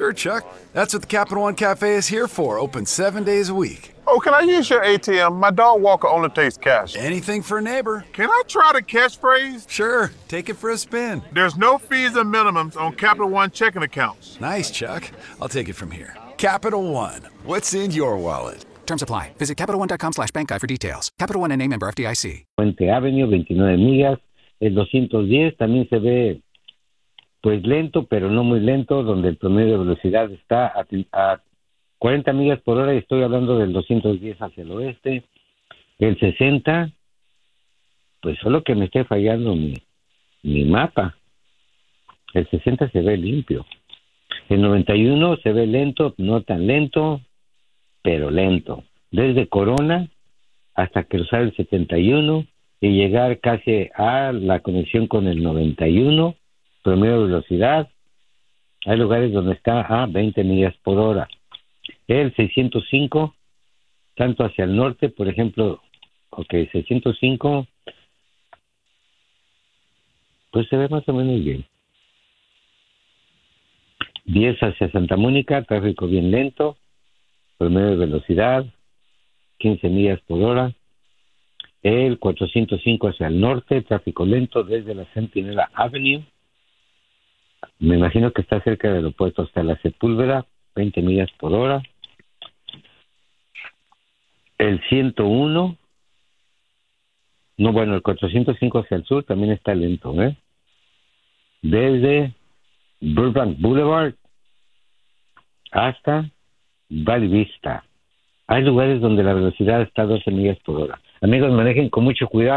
Sure, Chuck. That's what the Capital One Cafe is here for. Open 7 days a week. Oh, can I use your ATM? My dog walker only takes cash. Anything for a neighbor. Can I try the catchphrase? Sure. Take it for a spin. There's no fees and minimums on Capital One checking accounts. Nice, Chuck. I'll take it from here. Capital One. What's in your wallet? Terms apply. Visit CapitalOne.com/bankguide for details. Capital One N.A. member FDIC. Puente Avenue, 29 millas. El 210 también se ve pues lento, pero no muy lento, donde el promedio de velocidad está a 40 millas por hora, y estoy hablando del 210 hacia el oeste. El 60, pues solo que me esté fallando mi mapa. El 60 se ve limpio. El 91 se ve lento, no tan lento, pero lento. Desde Corona hasta cruzar el 71 y llegar casi a la conexión con el 91, promedio de velocidad. Hay lugares donde está a 20 millas por hora. El 605, tanto hacia el norte, por ejemplo, 605, pues se ve más o menos bien. 10 hacia Santa Mónica, tráfico bien lento, promedio de velocidad, 15 millas por hora. El 405 hacia el norte, tráfico lento desde la Centinela Avenue. Me imagino que está cerca del aeropuerto hasta la Sepúlveda, 20 millas por hora. El 101, el 405 hacia el sur también está lento, Desde Burbank Boulevard hasta Valley Vista. Hay lugares donde la velocidad está a 12 millas por hora. Amigos, manejen con mucho cuidado.